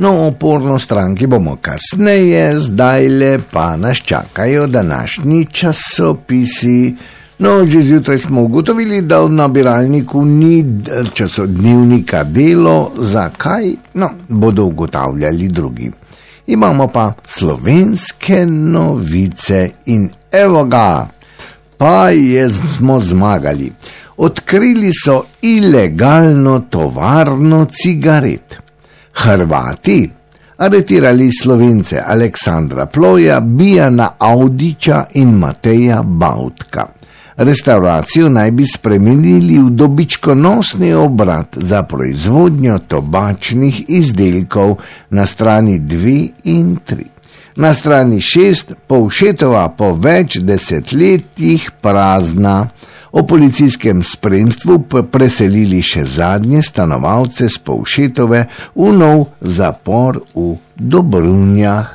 No, oporno stranki bomo kasneje, zdajle pa nas čakajo današnji časopisi. No, že zjutraj smo ugotovili, da v nabiralniku ni dnevnika Delo. Zakaj? No, bodo ugotavljali drugi. Imamo pa slovenske novice in evo ga, pa smo zmagali. Odkrili so ilegalno tovarno cigaret. Hrvati aretirali Slovence Aleksandra Ploja, Bijana Audića in Mateja Bautka. Restauracijo naj bi spremenili v dobičkonosni obrat za proizvodnjo tobačnih izdelkov na strani 2 in 3. Na strani 6 Povšetova po več desetletjih prazna. O policijskem spremstvu preselili še zadnje stanovalce s Povšetove v nov zapor v Dobrunjah.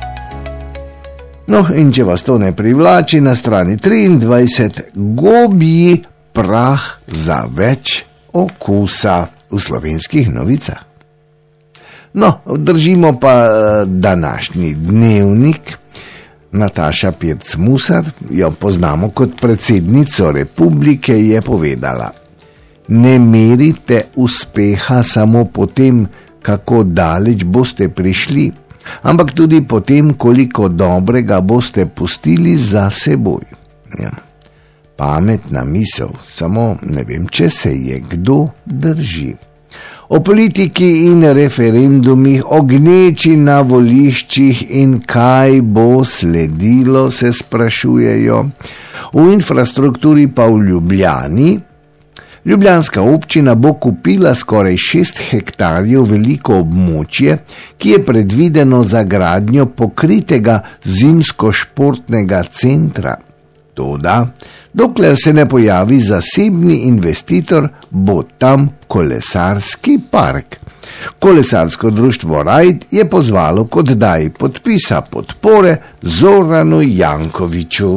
No, in če vas to ne privlači, na strani 23 Gobji prah za več okusa v slovenskih novicah. No, držimo pa današnji dnevnik. Nataša Pirc-Musar, jo poznamo kot predsednico republike, je povedala: ne merite uspeha samo po tem, kako daleč boste prišli, ampak tudi po tem, koliko dobrega boste pustili za seboj. Ja. Pametna misel, samo ne vem, če se je kdo drži. O politiki in referendumih, o gneči na voliščih in kaj bo sledilo, se sprašujejo. V infrastrukturi pa v Ljubljani. Ljubljanska občina bo kupila skoraj 6 hektarjev veliko območje, ki je predvideno za gradnjo pokritega zimsko-športnega centra. Toda, dokler se ne pojavi zasebni investitor, bo tam kolesarski park. Kolesarsko društvo Rajd je pozvalo k oddaji podpisa podpore Zoranu Jankoviću.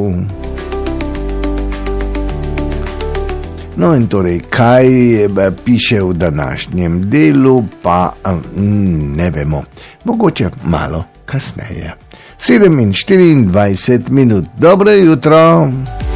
No in torej, kaj piše v današnjem Delu, pa ne vemo. Mogoče malo kasneje. 7:24. Dobro jutro.